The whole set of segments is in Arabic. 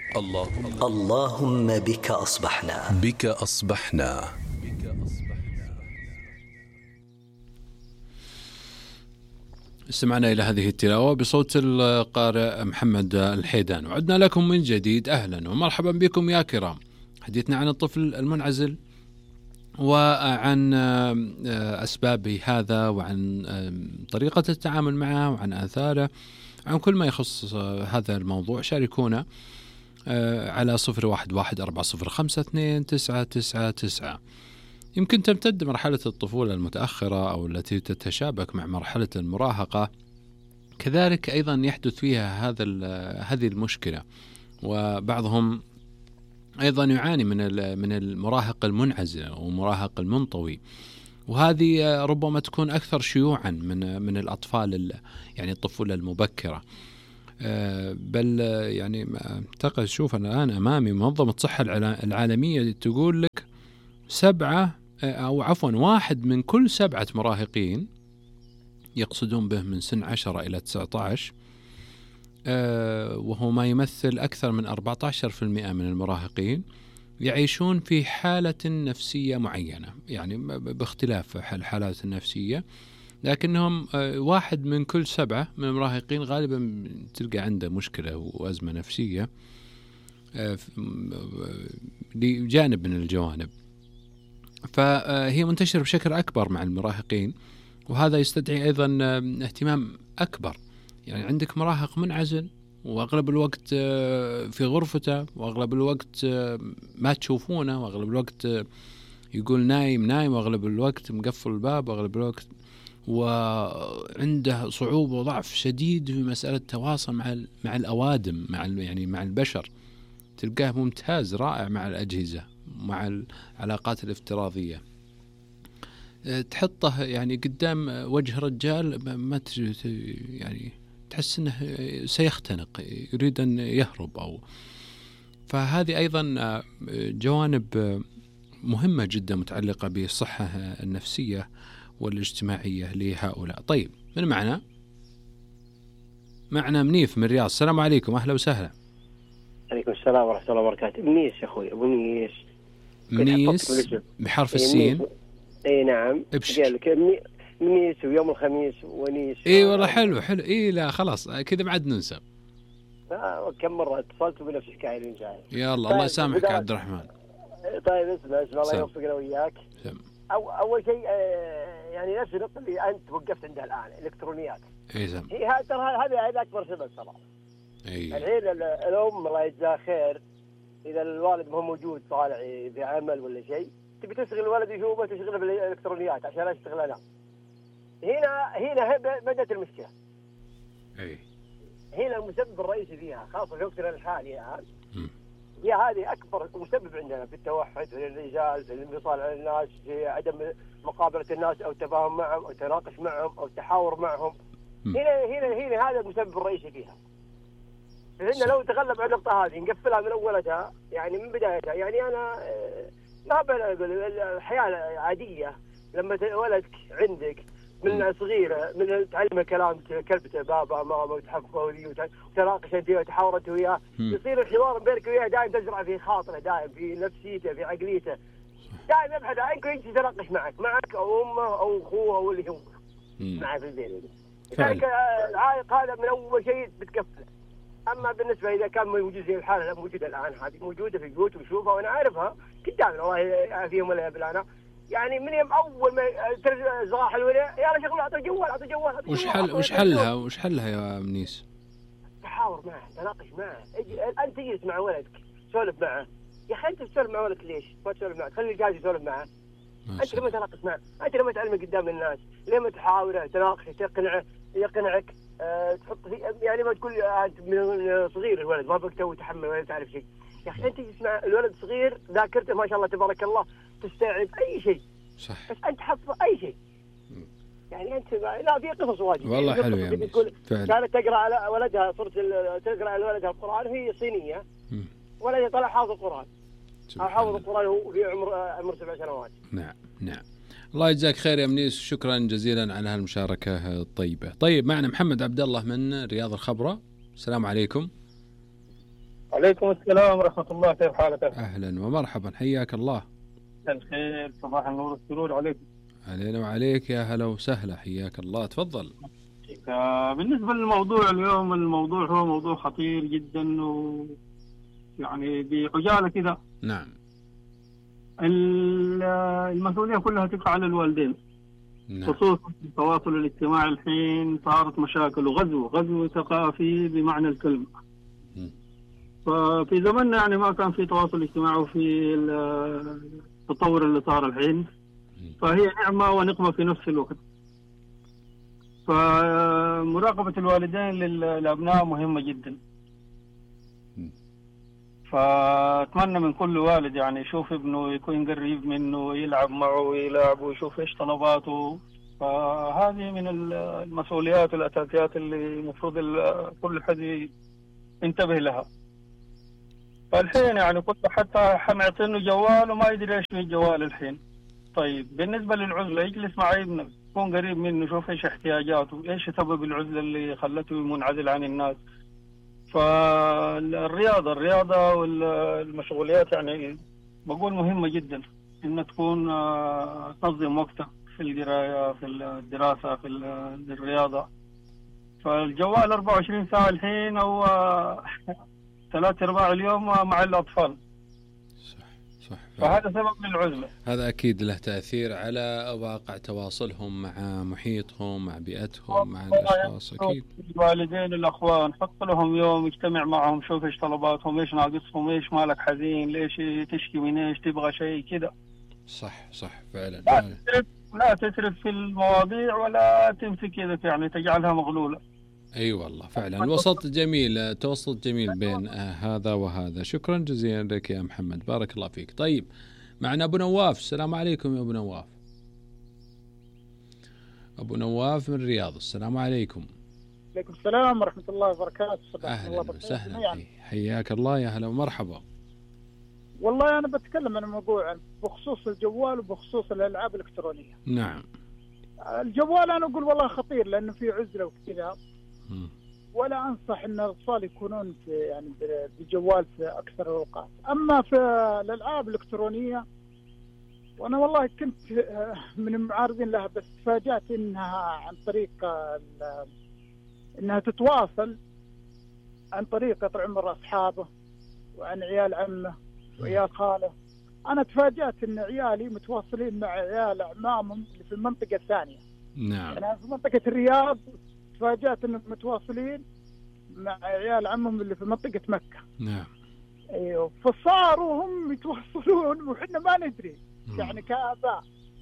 اللهم بك أصبحنا. استمعنا إلى هذه التلاوة بصوت القارئ محمد الحيدان، وعدنا لكم من جديد. أهلا ومرحبا بكم يا كرام. حديثنا عن الطفل المنعزل وعن أسباب هذا، وعن طريقة التعامل معه، وعن آثاره، عن كل ما يخص هذا الموضوع. شاركونا على 0114052999. يمكن تمتد مرحلة الطفولة المتأخرة أو التي تتشابك مع مرحلة المراهقة، كذلك أيضا يحدث فيها هذه المشكلة، وبعضهم أيضا يعاني من المراهق المنعزل أو المراهق المنطوي، وهذه ربما تكون أكثر شيوعا من الأطفال، يعني الطفولة المبكرة. بل يعني أعتقد، شوف أنا الآن أمامي منظمة الصحة العالمية تقول لك 1 من كل 7 مراهقين، يقصدون به من سن 10 إلى 19، وهو ما يمثل أكثر من 14% من المراهقين، يعيشون في حالة نفسية معينة، يعني باختلاف الحالات النفسية، لكنهم 1 من كل 7 من المراهقين غالبا تلقى عنده مشكلة وأزمة نفسية لجانب من الجوانب. فهي منتشرة بشكل أكبر مع المراهقين، وهذا يستدعي أيضا اهتمام أكبر. يعني عندك مراهق منعزل وأغلب الوقت في غرفته، وأغلب الوقت ما تشوفونه، وأغلب الوقت يقول نايم، وأغلب الوقت مقفل الباب، وأغلب الوقت وعنده صعوبة وضعف شديد في مسألة التواصل مع الأوادم، مع البشر. تلقاه ممتاز رائع مع الأجهزة، مع العلاقات الافتراضية. تحطه يعني قدام وجه رجال ما يعني تحس أنه سيختنق، يريد أن يهرب. فهذه أيضا جوانب مهمة جدا متعلقة بالصحة النفسية والاجتماعية لهؤلاء. طيب، من معنا منيف من الرياض. السلام عليكم، أهلا وسهلا. عليكم السلام ورحمة الله وبركاته. منيس يا أخوي، أبو منيس بحرف السين. اي نعم، قال لك منيس ويوم الخميس ونيس. اي والله حلو. اي لا خلاص كذا بعد ننسى. كم مرة اتصلت بنفس الحكاية اللي جاي. يا الله، الله يسامحك يا عبد الرحمن. طيب اسمع الله يوفقنا وياك. أول شيء يعني نفس النقطة اللي أنت وقفت عندها الآن، الإلكترونيات. هي ترى هذا أكبر سبب صراحة. الحين الأم الله يجزاها خير، إذا الوالد ما هو موجود طالع في عمل ولا شيء، تبي تشغل الولد يشوفه، تشغله بالإلكترونيات عشان لا يشتغل أنا. هنا بدأت المشكلة. هنا المسبب الرئيسي فيها، خاصة في وقتنا الحالي الآن. هي هذه أكبر مسبب عندنا في التوحد، في الانعزال، في الانفصال عن الناس، في عدم مقابلة الناس أو التفاهم معهم أو التناقش معهم أو التحاور معهم. هنا هذا المسبب الرئيسي فيها. فإن لو تغلب على النقطة هذه نقفلها من أولها، يعني من بدايتها. يعني أنا ما بقول الحياة عادية لما ولدك عندك من صغيرة، من تعلم كلام كلبته بابا ماما وتحفظه وتناقش أنت وتحاور أنت وياه، يصير الحوار بينك وياه دائما تزرع في خاطره، دائما في نفسيته، في عقليته، دائما يبحث عنك ويجي يتناقش معك أو أمه أو أخوه أو اللي هو معه في البيت. لذلك العائق هذا من أول شيء بتكفله. أما بالنسبة إذا كان موجود زي الحالة موجودة الآن، هذه موجودة في البيوت وشوفها وأنا عارفها قدامي، الله يعافيهم ولا يبلانا. يعني من يوم أول ما صاح الولد يلا شغله، أعطي جوال. وش حلها يا منيس؟ تحاور معه، تناقش معه. أنت تجلس مع ولدك سولف معه. يا أخي أنت تسولف مع ولدك ليش؟ ما تسولف معه، خلي الجهاز يسولف معه. أنت لما تناقش معه، أنت لما تعلمه قدام الناس، لما تحاوره تناقشه يقنعك. تحط يعني ما تقول أنت من صغير الولد ما بك تو تحمل ولا تعرف شيء. يا أخي أنت تسمع الولد صغير ذاكرته ما شاء الله تبارك الله تستوعب أي شيء. صح. بس أنت حفظ أي شيء. يعني أنت لا في قصص واجد. والله حلو يا منيس. كانت تقرأ على ولدها تقرأ على ولدها القرآن، وهي صينية. ولدها طلع حافظ القرآن. حافظ القرآن وهو في عمر 7 سنوات. نعم. الله يجزاك خير يا منيس، شكرا جزيلا على هالمشاركة الطيبة. طيب، معنا محمد عبد الله من رياض الخبرة. السلام عليكم. عليكم السلام ورحمة الله، كيف حالك؟ أهلا ومرحبا، حياك الله. الخير، صباح النور والسرور عليكم. علينا وعليك، يا هلا وسهلا، حياك الله، تفضل. بالنسبة للموضوع اليوم، الموضوع هو موضوع خطير جدا، ويعني بعجالة كده. نعم. المسؤولية كلها تقع على الوالدين. نعم. خصوصا التواصل الاجتماعي الحين صارت مشاكل وغزو ثقافي بمعنى الكلمة. ففي زمننا يعني ما كان في تواصل اجتماعي وفي التطور اللي صار الحين، فهي نعمة ونقمة في نفس الوقت. فمراقبة الوالدين للأبناء مهمة جدا. فأتمنى من كل والد يعني يشوف ابنه يكون قريب منه، يلعب معه ويلعب ويشوف ايش طلباته. فهذه من المسؤوليات والأساسيات اللي المفروض كل حد ينتبه لها. فالحين يعني كنت حتى معطينه جوال وما يدري ايش في الجوال الحين. طيب بالنسبة للعزلة، يجلس مع ابنك، يكون قريب منه، شوف ايش احتياجاته، ايش سبب العزلة اللي خلته منعزل عن الناس. فالرياضة والمشغوليات يعني بقول مهمة جدا، إن تكون تنظم وقتك في القراية، في الدراسة، في الرياضة. فالجوال 24 ساعة الحين أو 3/4 اليوم مع الأطفال. صح. فهذا سبب للعزلة. هذا أكيد له تأثير على واقع تواصلهم مع محيطهم، مع بيئتهم، مع الأشخاص. أكيد الوالدين الأخوان حط لهم يوم يجتمع معهم، شوف إيش طلباتهم، إيش ناقصهم، إيش مالك حزين، ليش تشكي من إيش، تبغى شيء كده. صح فعلا. لا تترك في المواضيع ولا تمسك يدك، يعني تجعلها مغلولة. أي والله فعلا، الوسط جميل، توسط جميل بين هذا وهذا. شكرا جزيلا لك يا محمد، بارك الله فيك. طيب معنا أبو نواف. السلام عليكم يا أبو نواف. أبو نواف من الرياض. السلام عليكم. عليكم السلام ورحمة الله وبركاته. أهلا وسهلا، حياك الله، يا هلا ومرحبا. والله أنا بتكلم عن موضوع بخصوص الجوال وبخصوص الألعاب الإلكترونية. نعم. الجوال أنا أقول والله خطير لأنه فيه عزلة وكذا، ولا أنصح أن الأطفال يكونون يعني بجوال في أكثر الأوقات. أما في الألعاب الإلكترونية، وأنا والله كنت من المعارضين لها، بس تفاجأت إنها عن طريق إنها تتواصل عن طريق طال عمر أصحابه وعن عيال عمه وعيال خاله. أنا تفاجأت إن عيالي متواصلين مع عيال أعمامهم اللي في المنطقة الثانية. نعم. أنا في منطقة الرياض، تفاجأت إنهم متواصلين مع عيال عمهم اللي في منطقة مكة. نعم. أيوه، فصاروا هم يتواصلون وحنا ما ندري يعني كآباء.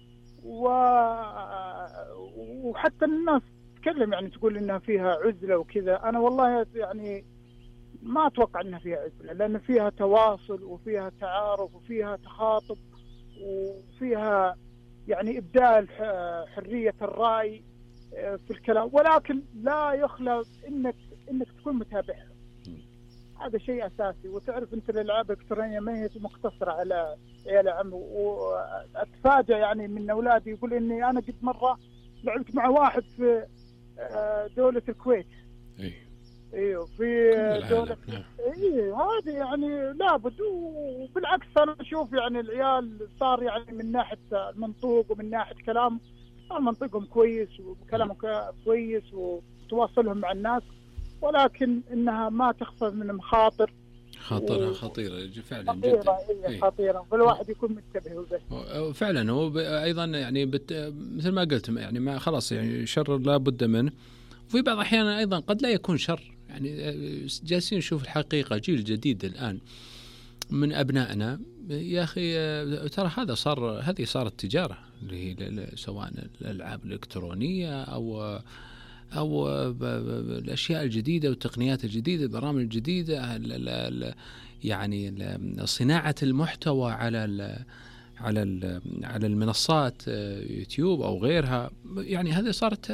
وحتى الناس تتكلم يعني تقول إنها فيها عزلة وكذا. أنا والله يعني ما أتوقع إنها فيها عزلة، لأن فيها تواصل وفيها تعارف وفيها تخاطب وفيها يعني إبداء حرية الرأي في الكلام، ولكن لا يخلى إنك تكون متابعها. هذا شيء أساسي. وتعرف أنت الألعاب الإلكترونية ما هي مقتصرة على عيال عم. وأتفاجأ يعني من أولادي يقول إني أنا قد مرة لعبت مع واحد في دولة الكويت. ايوه في دولة. هذه يعني لابد. وبالعكس انا اشوف يعني العيال صار يعني من ناحيه المنطوق ومن ناحيه كلام صار منطقهم كويس وكلامهم كويس وتواصلهم مع الناس، ولكن انها ما تخفف من مخاطر. خطيرة فعلا جدا. خطيرة، فالواحد يكون منتبه وبس. فعلا هو ايضا يعني مثل ما قلت يعني ما خلاص يعني شر لا بد منه، وفي بعض الأحيان أيضا قد لا يكون شر. يعني جالسين نشوف الحقيقة، جيل جديد الآن من أبنائنا يا أخي، ترى هذه صارت تجارة، اللي هي سواء الألعاب الإلكترونية أو الأشياء الجديدة والتقنيات الجديدة، البرامج الجديدة، يعني صناعة المحتوى على المنصات يوتيوب أو غيرها. يعني هذه صارت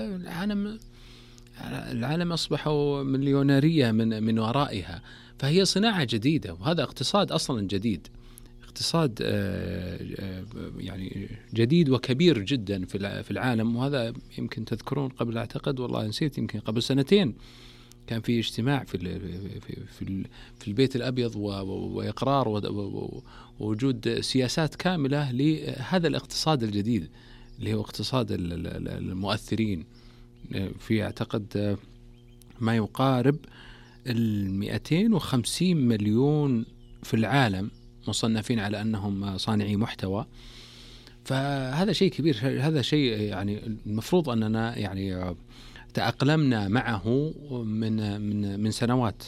العالم أصبحوا مليونيرية من ورائها، فهي صناعة جديدة، وهذا اقتصاد أصلا جديد، اقتصاد يعني جديد وكبير جدا في العالم. وهذا يمكن تذكرون قبل، أعتقد والله نسيت، يمكن قبل 2 سنين كان في اجتماع في البيت الأبيض وإقرار ووجود سياسات كاملة لهذا الاقتصاد الجديد اللي هو اقتصاد المؤثرين. في أعتقد ما يقارب 250 مليون في العالم مصنفين على أنهم صانعي محتوى. فهذا شيء كبير، هذا شيء يعني المفروض أننا يعني تأقلمنا معه من سنوات،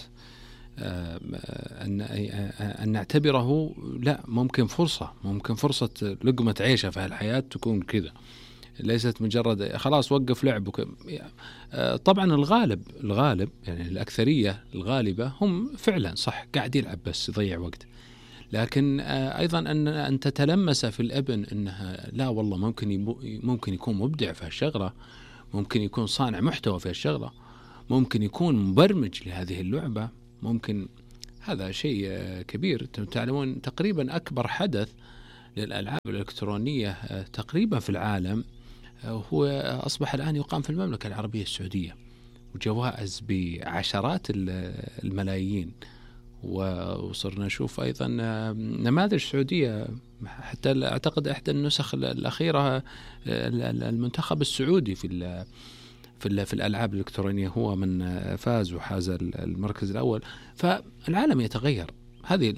أن نعتبره لا، ممكن فرصة لقمة عيشة في الحياة تكون كذا، ليست مجرد خلاص وقف لعب. طبعا الغالب يعني الأكثرية الغالبة هم فعلا صح قاعد يلعب بس يضيع وقت، لكن أيضا أن تتلمس في الابن أنها لا والله ممكن يكون مبدع في هالشغلة، ممكن يكون صانع محتوى في هالشغلة، ممكن يكون مبرمج لهذه اللعبة، ممكن. هذا شيء كبير. تعلمون تقريبا أكبر حدث للألعاب الإلكترونية تقريبا في العالم هو أصبح الآن يقام في المملكة العربية السعودية، وجوائز بعشرات الملايين. وصرنا نشوف أيضا نماذج سعودية، حتى أعتقد إحدى النسخ الأخيرة المنتخب السعودي في الألعاب الإلكترونية هو من فاز وحاز المركز الأول. فالعالم يتغير. هذه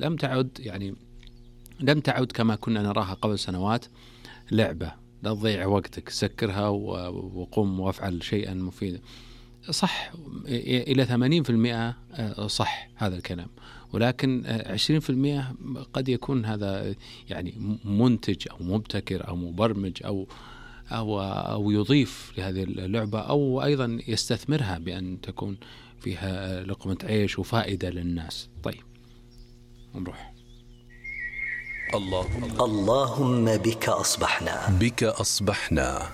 لم تعد كما كنا نراها قبل سنوات لعبة لا تضيع وقتك، سكرها وقم وافعل شيئا مفيدا. صح إلى 80% صح هذا الكلام، ولكن 20% قد يكون هذا يعني منتج أو مبتكر أو مبرمج أو يضيف لهذه اللعبة، أو أيضا يستثمرها بأن تكون فيها لقمة عيش وفائدة للناس. طيب نروح. اللهم بك أصبحنا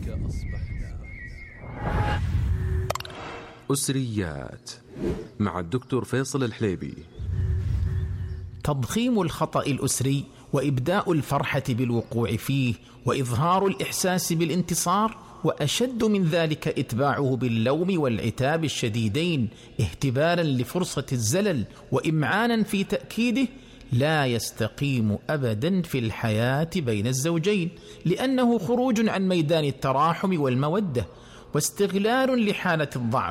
أسريات مع الدكتور فيصل الحليبي. تضخيم الخطأ الأسري وإبداء الفرحة بالوقوع فيه وإظهار الإحساس بالانتصار، وأشد من ذلك إتباعه باللوم والعتاب الشديدين اهتبارا لفرصة الزلل وإمعانا في تأكيده، لا يستقيم أبدا في الحياة بين الزوجين، لأنه خروج عن ميدان التراحم والمودة واستغلال لحالة الضعف،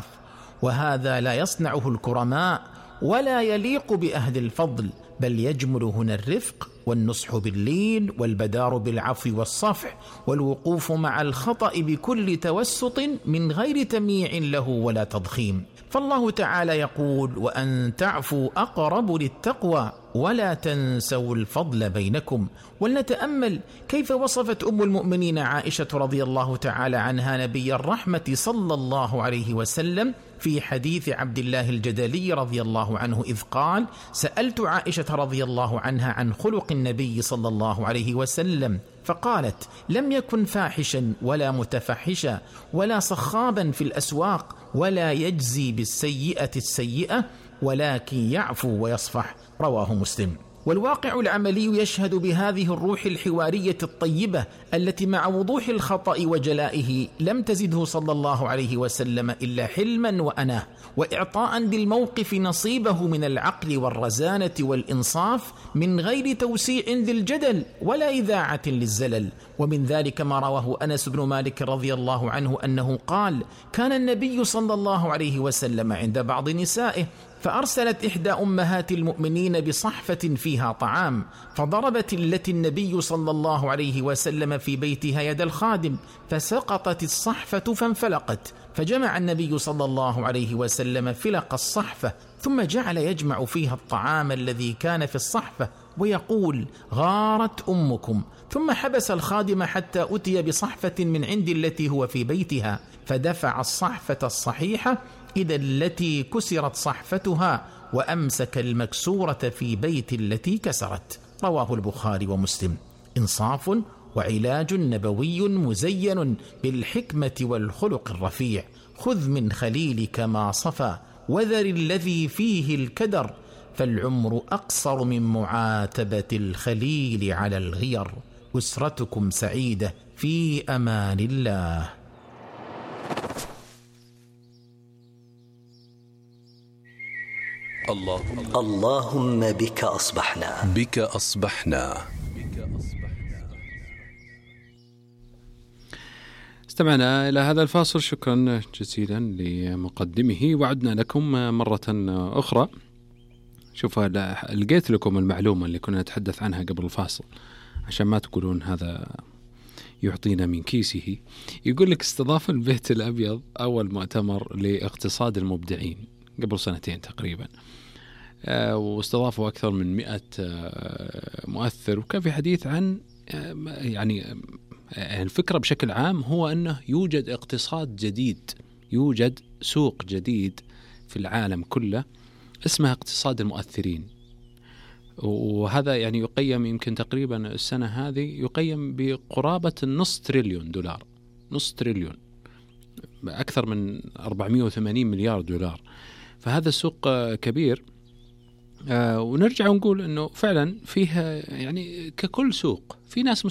وهذا لا يصنعه الكرماء ولا يليق بأهل الفضل، بل يجمل هنا الرفق والنصح باللين والبدار بالعفو والصفح والوقوف مع الخطأ بكل توسط من غير تمييع له ولا تضخيم. فالله تعالى يقول: وأن تعفوا أقرب للتقوى ولا تنسوا الفضل بينكم. ولنتأمل كيف وصفت أم المؤمنين عائشة رضي الله تعالى عنها نبي الرحمة صلى الله عليه وسلم في حديث عبد الله الجدلي رضي الله عنه، إذ قال: سألت عائشة رضي الله عنها عن خلق النبي صلى الله عليه وسلم، فقالت: لم يكن فاحشا ولا متفحشا ولا صخابا في الأسواق ولا يجزي بالسيئة السيئة ولكن يعفو ويصفح. رواه مسلم. والواقع العملي يشهد بهذه الروح الحوارية الطيبة التي مع وضوح الخطأ وجلائه لم تزده صلى الله عليه وسلم إلا حلما وأناه، وإعطاء للموقف نصيبه من العقل والرزانة والإنصاف من غير توسيع للجدل ولا إذاعة للزلل. ومن ذلك ما رواه أنس بن مالك رضي الله عنه أنه قال: كان النبي صلى الله عليه وسلم عند بعض نسائه، فأرسلت إحدى أمهات المؤمنين بصحفة فيها طعام، فضربت التي النبي صلى الله عليه وسلم في بيتها يد الخادم، فسقطت الصحفة فانفلقت، فجمع النبي صلى الله عليه وسلم فلق الصحفة، ثم جعل يجمع فيها الطعام الذي كان في الصحفة ويقول: غارت أمكم. ثم حبس الخادم حتى أتي بصحفة من عند التي هو في بيتها، فدفع الصحفة الصحيحة إذا التي كسرت صحفتها، وأمسك المكسورة في بيت التي كسرت. رواه البخاري ومسلم. إنصاف وعلاج نبوي مزين بالحكمة والخلق الرفيع. خذ من خليلك ما صفى وذر الذي فيه الكدر، فالعمر أقصر من معاتبة الخليل على الغير. أسرتكم سعيدة في أمان الله. اللهم بك أصبحنا. بك أصبحنا. استمعنا إلى هذا الفاصل، شكرا جزيلا لمقدمه، وعدنا لكم مرة أخرى. شوف، لقيت لكم المعلومة اللي كنا نتحدث عنها قبل الفاصل عشان ما تقولون هذا يعطينا من كيسه. يقول لك استضاف البيت الأبيض أول مؤتمر لاقتصاد المبدعين قبل 2 تقريبا، واستضافوا أكثر من 100 مؤثر، وكان في حديث عن يعني الفكرة بشكل عام هو أنه يوجد اقتصاد جديد، يوجد سوق جديد في العالم كله اسمها اقتصاد المؤثرين، وهذا يعني يقيم يمكن تقريبا السنة هذه يقيم بقرابة $500 تريليون، $500 تريليون، أكثر من 480 مليار دولار. فهذا السوق كبير. ونرجع ونقول أنه فعلا فيها يعني ككل سوق في ناس